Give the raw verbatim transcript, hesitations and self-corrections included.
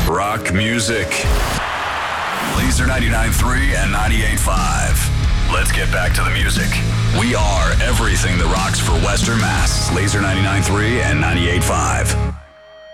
Rock music. Laser ninety-nine point three and ninety-eight point five. Let's get back to the music. We are everything that rocks for Western Mass. Laser ninety-nine point three and ninety-eight point five.